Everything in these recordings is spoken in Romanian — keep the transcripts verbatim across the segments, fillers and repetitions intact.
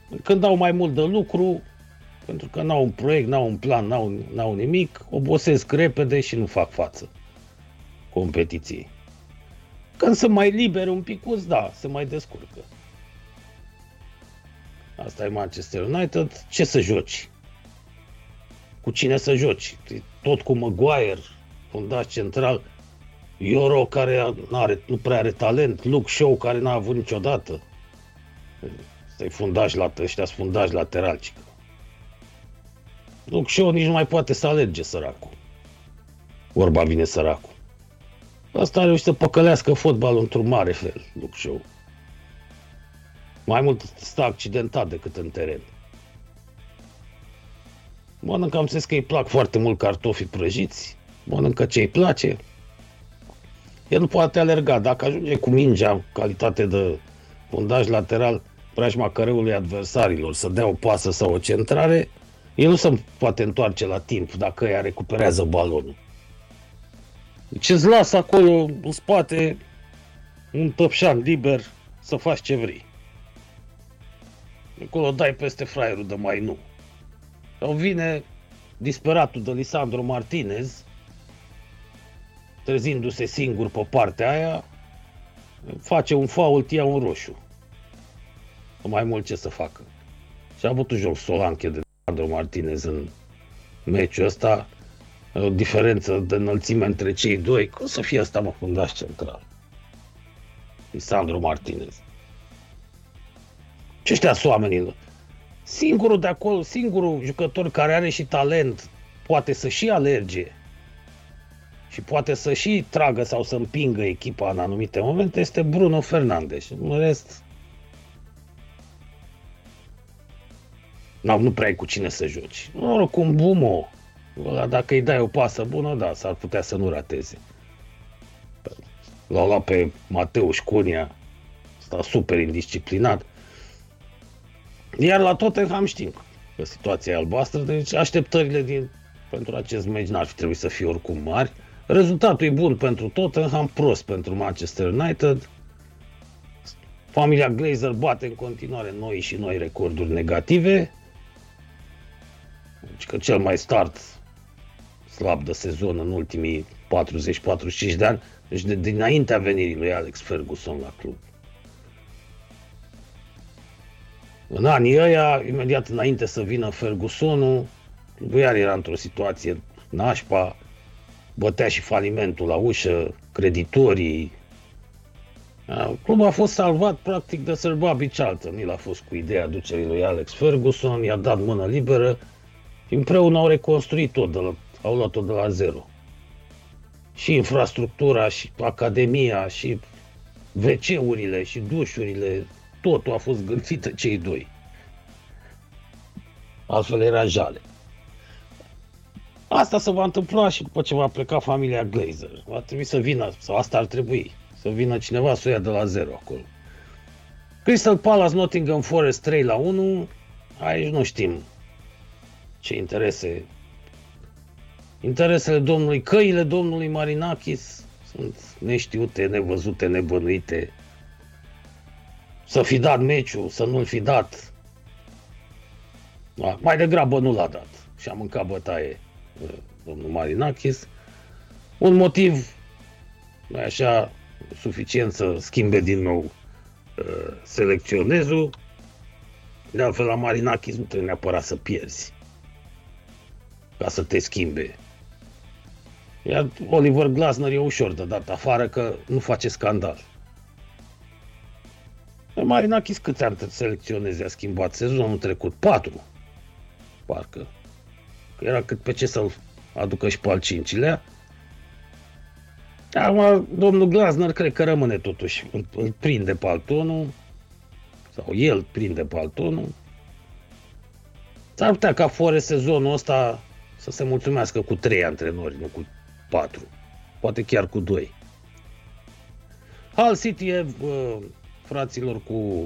Când au mai mult de lucru, pentru că n-au un proiect, n-au un plan, n-au, n-au nimic, obosesc repede și nu fac față competiției. Când sunt mai liberi un picuț, da, se mai descurcă. Asta e Manchester United. Ce să joci? Cu cine să joci? Tot cu Maguire, fundaș central, Ioro care n-are, nu prea are talent, Luke Shaw care n-a avut niciodată. Ăsta e fundaș, ăștia sunt fundași laterali. Luke Shaw nici nu mai poate să alerge, săracul. Vorba vine săracul. Asta a reușit să păcălească fotbalul într-un mare fel, Luke Shaw. Mai mult stă accidentat decât în teren. Mănâncă, am zis că îi plac foarte mult cartofii prăjiți, mănâncă ce îi place. El nu poate alerga, dacă ajunge cu mingea, calitate de fundaș lateral, preajma căreului adversarilor, să dea o pasă sau o centrare, el nu se poate întoarce la timp dacă ea recuperează balonul. Deci îți lasă acolo în spate un tăpșan liber să faci ce vrei. Acolo dai peste fraierul de mai nu. Sau vine disperatul de Lisandro Martinez, trezindu-se singur pe partea aia, face un fault, ia un roșu. Mai mult ce să facă. Și a avut un joc Solanche de Lisandro Martinez în meciul ăsta, o diferență de înălțime între cei doi. Cum să fie ăsta, mă, fundaș central? Lisandro Martinez. Ce ăștia sunt oamenii? Singurul de acolo, singurul jucător care are și talent, poate să și alerge și poate să și tragă sau să împingă echipa în anumite momente, este Bruno Fernandes. În rest, nu, nu prea ai cu cine să joci. Oricum, Bumo, ăla, dacă îi dai o pasă bună, da, s-ar putea să nu rateze. L-au luat pe Mateusz Cunha, ăsta super indisciplinat. Iar la Tottenham știm că situația e albastră, deci așteptările din, pentru acest meci n-ar fi trebuit să fie oricum mari. Rezultatul e bun pentru Tottenham, prost pentru Manchester United. Familia Glazer bate în continuare noi și noi recorduri negative. Deci că cel mai start slab de sezon în ultimii patruzeci patruzeci și cinci de ani, deci de dinaintea venirii lui Alex Ferguson la club. În anii ăia, imediat înainte să vină Fergusonul, clubul iar era într-o situație nașpa, bătea și falimentul la ușă, creditorii. Clubul a fost salvat practic de Sir Bobby Charlton. El a fost cu ideea aducerii lui Alex Ferguson, i-a dat mână liberă și împreună au reconstruit tot, de la, au luat-o de la zero. Și infrastructura, și academia, și ve ce-urile, și dușurile, totul a fost gândit de cei doi. Altfel era jale. Asta se va întâmpla și după ce va pleca familia Glazer. Va trebui să vină, sau asta ar trebui, să vină cineva să o ia de la zero acolo. Crystal Palace, Nottingham Forest trei la unu. Aici nu știm ce interese. Interesele domnului, căile domnului Marinakis sunt neștiute, nevăzute, nebănuite. Să fi dat meciul, să nu-l fi dat. Da, mai degrabă nu l-a dat și a mâncat bătaie domnul Marinakis. Un motiv, mai așa, suficient să schimbe din nou uh, selecționezul. De altfel, la Marinakis nu trebuie neapărat să pierzi ca să te schimbe. Iar Oliver Glasner e ușor de dat afară că nu face scandal. Marinakis câți ani selecționeze a schimbat sezonul trecut? Patru. Parcă. Că era cât pe ce să-l aducă și pe al cincilea. Acum, domnul Glasner cred că rămâne totuși. Îl, îl prinde paltonul. Sau el prinde paltonul. S-ar putea ca Forest sezonul ăsta să se mulțumească cu trei antrenori, nu cu patru. Poate chiar cu doi. Hull City e, uh, fraților, cu uh,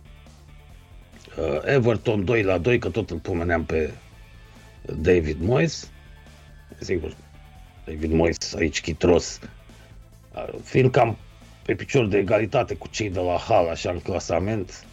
Everton doi la doi, că tot îl pomeneam pe David Moyes. Sigur, David Moyes aici chitros, uh, fiind cam pe picior de egalitate cu cei de la Hull, așa, în clasament.